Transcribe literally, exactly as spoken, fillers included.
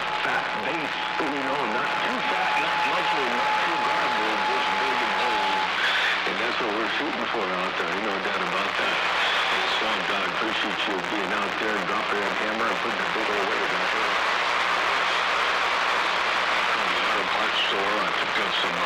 fat base, you know, not too fat, not muscle, not too garbage, just big and bold. And that's what we're shooting for out there, you know, doubt about that. And Swamp Dog, appreciate you being out there, dropping that camera and putting the big old weight